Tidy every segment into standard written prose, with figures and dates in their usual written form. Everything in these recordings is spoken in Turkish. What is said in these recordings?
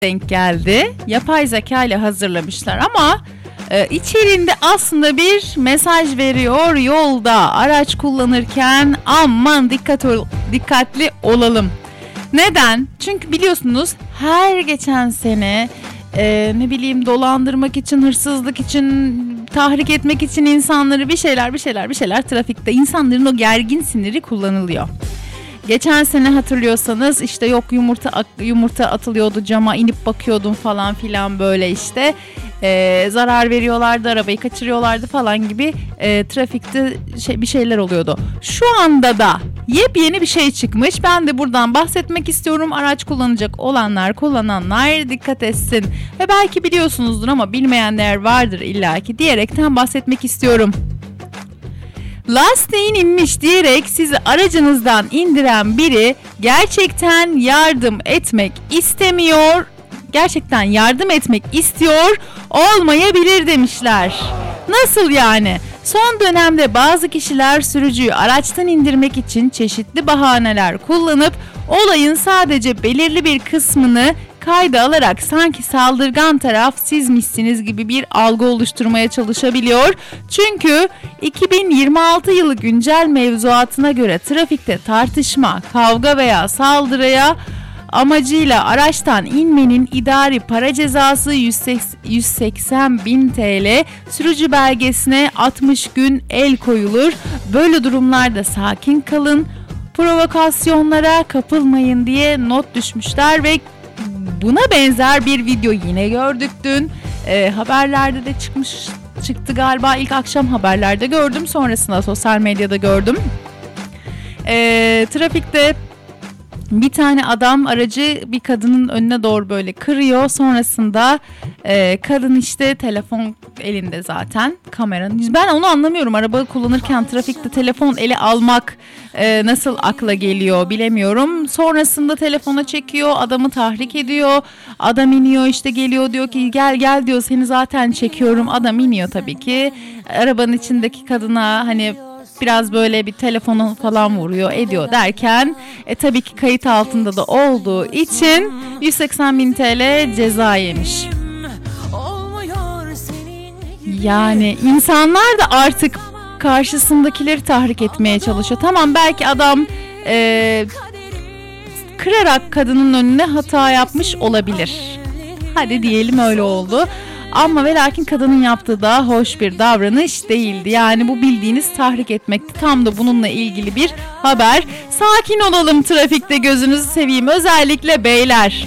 denk geldi. Yapay zeka ile hazırlamışlar ama içeriğinde aslında bir mesaj veriyor. Yolda araç kullanırken aman dikkatli olalım. Neden? Çünkü biliyorsunuz her geçen sene dolandırmak için, hırsızlık için, tahrik etmek için insanları bir şeyler trafikte insanların o gergin siniri kullanılıyor. Geçen sene hatırlıyorsanız işte yok yumurta atılıyordu cama, inip bakıyordum falan filan, böyle işte zarar veriyorlardı, arabayı kaçırıyorlardı falan gibi trafikte bir şeyler oluyordu. Şu anda da yepyeni bir şey çıkmış. Ben de buradan bahsetmek istiyorum. Araç kullanacak kullananlar dikkat etsin. Ve belki biliyorsunuzdur ama bilmeyenler vardır illaki diyerekten bahsetmek istiyorum. Lastiğin inmiş diyerek sizi aracınızdan indiren biri gerçekten yardım etmek istemiyor. Gerçekten yardım etmek istiyor olmayabilir demişler. Nasıl yani? Son dönemde bazı kişiler sürücüyü araçtan indirmek için çeşitli bahaneler kullanıp olayın sadece belirli bir kısmını kayda alarak sanki saldırgan taraf sizmişsiniz gibi bir algı oluşturmaya çalışabiliyor. Çünkü 2026 yılı güncel mevzuatına göre trafikte tartışma, kavga veya saldırıya amacıyla araçtan inmenin idari para cezası 180.000 TL, sürücü belgesine 60 gün el koyulur. Böyle durumlarda sakin kalın, provokasyonlara kapılmayın diye not düşmüşler ve buna benzer bir video yine gördük dün. Haberlerde de çıktı galiba, ilk akşam haberlerde gördüm, sonrasında sosyal medyada gördüm. Trafikte bir tane adam aracı bir kadının önüne doğru böyle kırıyor. Sonrasında kadın işte telefon elinde zaten, kameranın. Ben onu anlamıyorum. Araba kullanırken trafikte telefon ele almak nasıl akla geliyor bilemiyorum. Sonrasında telefona çekiyor, adamı tahrik ediyor. Adam iniyor, işte geliyor, diyor ki gel diyor, seni zaten çekiyorum. Adam iniyor tabii ki. Arabanın içindeki kadına hani biraz böyle bir telefonu falan vuruyor ediyor derken tabii ki kayıt altında da olduğu için 180.000 TL ceza yemiş. Yani insanlar da artık karşısındakileri tahrik etmeye çalışıyor. Tamam, belki adam kırarak kadının önüne hata yapmış olabilir. Hadi diyelim öyle oldu. Ama ve lakin kadının yaptığı da hoş bir davranış değildi. Yani bu bildiğiniz tahrik etmekti. Tam da bununla ilgili bir haber. Sakin olalım trafikte, gözünüzü seveyim. Özellikle beyler.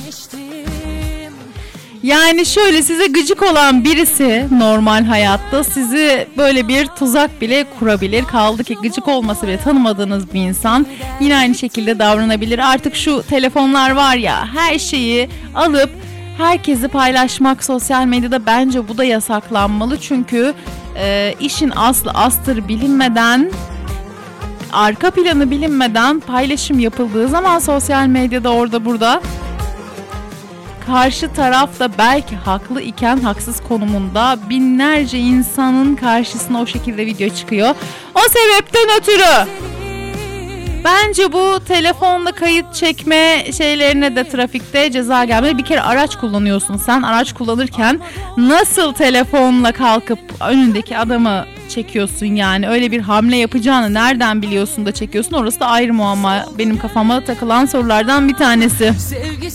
Yani şöyle, size gıcık olan birisi normal hayatta sizi böyle bir tuzak bile kurabilir. Kaldı ki gıcık olması bile tanımadığınız bir insan yine aynı şekilde davranabilir. Artık şu telefonlar var ya, her şeyi alıp herkesi paylaşmak sosyal medyada, bence bu da yasaklanmalı. Çünkü işin aslı astırı bilinmeden, arka planı bilinmeden paylaşım yapıldığı zaman sosyal medyada, orada burada, karşı taraf da belki haklı iken haksız konumunda, binlerce insanın karşısına o şekilde video çıkıyor. O sebepten ötürü bence bu telefonla kayıt çekme şeylerine de trafikte ceza gelmeli. Bir kere araç kullanıyorsun sen. Araç kullanırken nasıl telefonla kalkıp önündeki adamı çekiyorsun yani? Öyle bir hamle yapacağını nereden biliyorsun da çekiyorsun? Orası da ayrı muamma. Benim kafama takılan sorulardan bir tanesi.